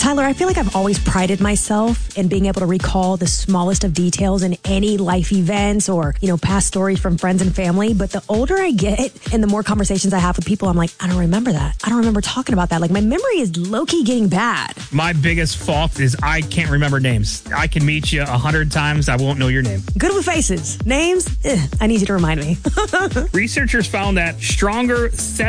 Tyler, I feel like I've always prided myself in being able to recall the smallest of details in any life events or, past stories from friends and family. But the older I get and the more conversations I have with people, I'm like, I don't remember that. I don't remember talking about that. Like, my memory is low-key getting bad. My biggest fault is I can't remember names. I can meet you 100 times. I won't know your name. Good with faces. Names? I need you to remind me. Researchers found that stronger